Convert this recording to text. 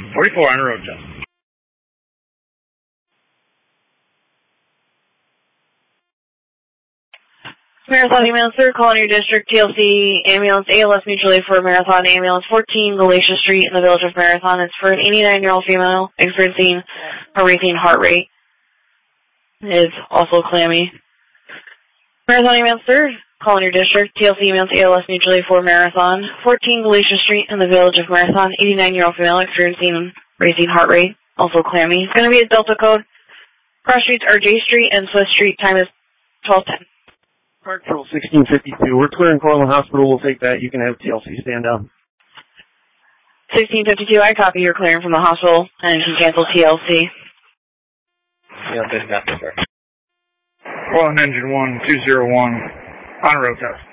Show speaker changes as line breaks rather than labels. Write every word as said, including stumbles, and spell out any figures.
forty-four on a road test.
Marathon ambulance, third calling your district, T L C ambulance, A L S mutual aid for Marathon ambulance, fourteen Glacier Street in the village of Marathon. It's for an eighty-nine-year-old female experiencing a racing heart rate. It's also clammy. Marathon ambulance, third calling your district, T L C ambulance, A L S mutual aid for Marathon, fourteen Glacier Street in the village of Marathon, eighty-nine-year-old female experiencing racing heart rate, also clammy. It's going to be a Delta code. Cross streets are J Street and Swiss Street. Time is twelve ten.
Park Patrol sixteen fifty-two. We're clearing Cortland Hospital. We'll take that. You can have T L C stand down.
sixteen fifty-two, I copy. You're clearing from the hospital and you can cancel T L C.
Yeah, this got this, sir. Cortland Engine one two zero one on road test.